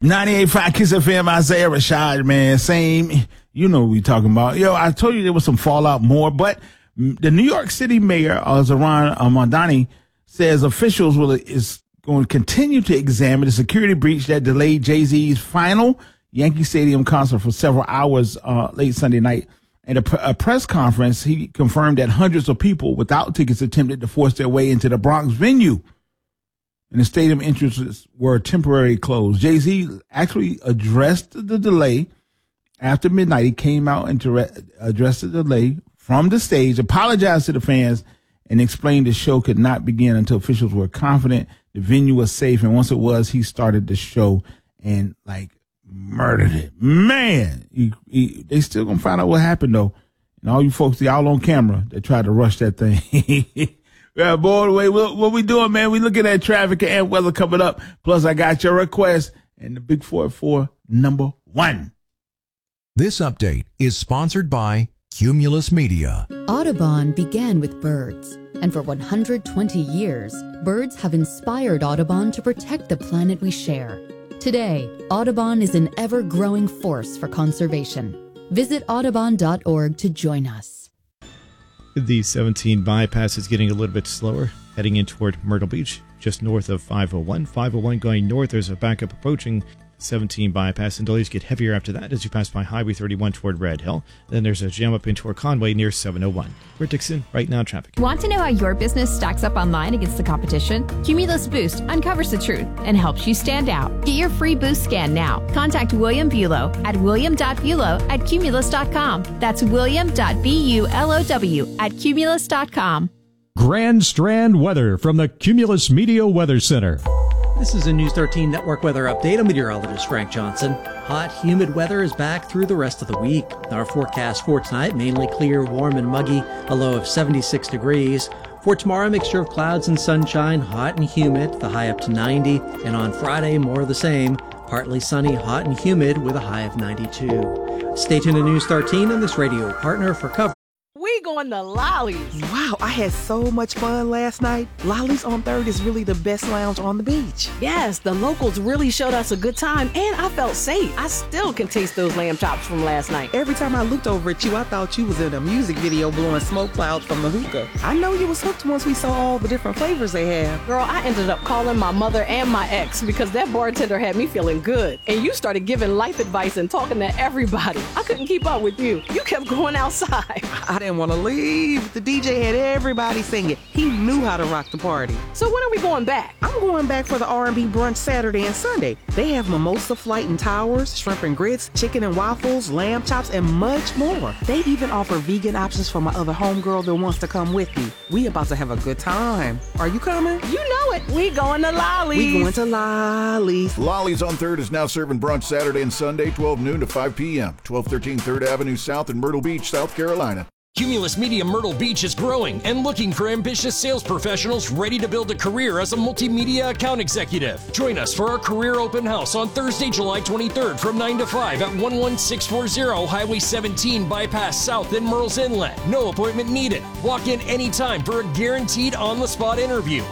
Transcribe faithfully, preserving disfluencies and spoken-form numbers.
ninety-eight point five Kiss F M, Isaiah Rashad, man. Same, you know what we talking about. Yo, I told you there was some fallout more, but the New York City mayor, uh, Zohran uh, Mamdani, says officials will is going to continue to examine the security breach that delayed Jay-Z's final Yankee Stadium concert for several hours uh, late Sunday night. At a, a press conference, he confirmed that hundreds of people without tickets attempted to force their way into the Bronx venue, and the stadium entrances were temporarily closed. Jay-Z actually addressed the delay after midnight. He came out and dire- addressed the delay from the stage, apologized to the fans, and explained the show could not begin until officials were confident the venue was safe. And once it was, he started the show and, like, murdered it. Man, he, he, they still gonna find out what happened, though. And all you folks, y'all on camera, that tried to rush that thing. Yeah, boy, wait, what, what we doing, man? We looking at traffic and weather coming up. Plus, I got your request and the Big Four four number one. This update is sponsored by Cumulus Media. Audubon began with birds, and for one hundred twenty years, birds have inspired Audubon to protect the planet we share. Today, Audubon is an ever-growing force for conservation. Visit audubon dot org to join us. The seventeen bypass is getting a little bit slower, heading in toward Myrtle Beach, just north of five oh one. five oh one going north, there's a backup approaching seventeen bypass, and delays get heavier after that as you pass by Highway thirty-one toward Red Hill. Then there's a jam up in toward Conway near seven oh one. We're Dixon, right now traffic. Want to know how your business stacks up online against the competition? Cumulus Boost uncovers the truth and helps you stand out. Get your free Boost scan now. Contact William Bulow at william dot bulow at cumulus dot com. That's william dot bulow at cumulus dot com. Grand Strand weather from the Cumulus Media Weather Center. This is a News thirteen Network weather update. I'm meteorologist Frank Johnson. Hot, humid weather is back through the rest of the week. Our forecast for tonight, mainly clear, warm, and muggy, a low of seventy-six degrees. For tomorrow, a mixture of clouds and sunshine, hot and humid, the high up to ninety. And on Friday, more of the same, partly sunny, hot and humid with a high of ninety-two. Stay tuned to News thirteen and this radio partner for coverage. We going to Lolly's. Wow, I had so much fun last night. Lolly's on third is really the best lounge on the beach. Yes, the locals really showed us a good time, and I felt safe. I still can taste those lamb chops from last night. Every time I looked over at you, I thought you was in a music video blowing smoke clouds from the hookah. I know you was hooked once we saw all the different flavors they have. Girl, I ended up calling my mother and my ex because that bartender had me feeling good. And you started giving life advice and talking to everybody. I couldn't keep up with you. You kept going outside. I didn't want to leave. The D J had everybody singing. He knew how to rock the party. So when are we going back? I'm going back for the R and B brunch Saturday and Sunday. They have mimosa flight and towers, shrimp and grits, chicken and waffles, lamb chops, and much more. They even offer vegan options for my other homegirl that wants to come with me. We about to have a good time. Are you coming? You know it. We going to Lolly's. We going to Lolly's. Lolly's on third is now serving brunch Saturday and Sunday, twelve noon to five p.m. twelve thirteen third Avenue South in Myrtle Beach, South Carolina. Cumulus Media Myrtle Beach is growing and looking for ambitious sales professionals ready to build a career as a multimedia account executive. Join us for our career open house on Thursday, July twenty-third from nine to five at one one six four zero Highway seventeen Bypass South in Merle's Inlet. No appointment needed. Walk in anytime for a guaranteed on-the-spot interview.